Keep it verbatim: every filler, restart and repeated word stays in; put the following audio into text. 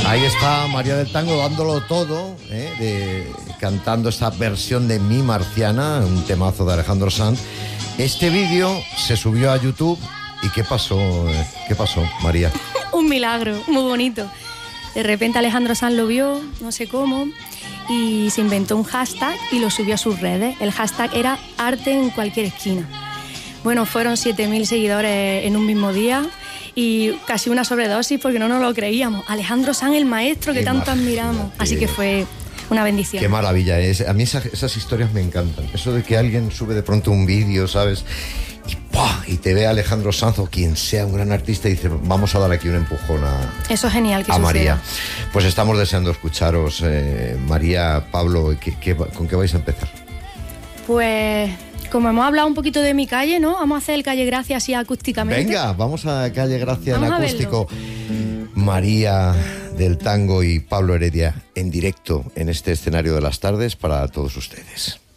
Ahí está María del Tango dándolo todo, ¿eh? de, cantando esta versión de Mi Marciana, un temazo de Alejandro Sanz. Este vídeo se subió a YouTube. ¿Y qué pasó? ¿Qué pasó, María? Un milagro, muy bonito. De repente Alejandro Sanz lo vio, no sé cómo, y se inventó un hashtag y lo subió a sus redes. El hashtag era arte en cualquier esquina. Bueno, fueron siete mil seguidores en un mismo día y casi una sobredosis porque no nos lo creíamos. Alejandro Sanz, el maestro que tanto admiramos. Así que fue una bendición. Qué maravilla es. A mí esas, esas historias me encantan. Eso de que alguien sube de pronto un vídeo, ¿sabes? Y, ¡pah! Y te ve a Alejandro Sanz o quien sea, un gran artista, y dice, vamos a dar aquí un empujón a, Eso es genial que a María. suceda. Pues estamos deseando escucharos. Eh, María, Pablo, ¿qué, qué, ¿con qué vais a empezar? Pues... como hemos hablado un poquito de mi calle, ¿no? Vamos a hacer el Calle Gracia así acústicamente. Venga, vamos a Calle Gracia en Vamos acústico. María del Tango y Pablo Heredia en directo en este escenario de las tardes para todos ustedes.